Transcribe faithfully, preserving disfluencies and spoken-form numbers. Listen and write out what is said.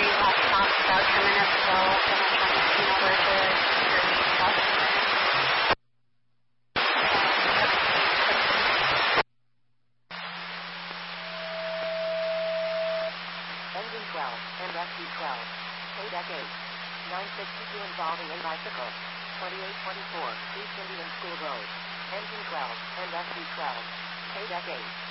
where you left off about ten minutes ago. I'm trying to see over to your customer. Engine twelve, and rescue twelve. K-Deck eight. nine sixty-two involving a bicycle. twenty-eight twenty-four, East Indian School Road. Engine twelve, and rescue twelve. K-Deck eight.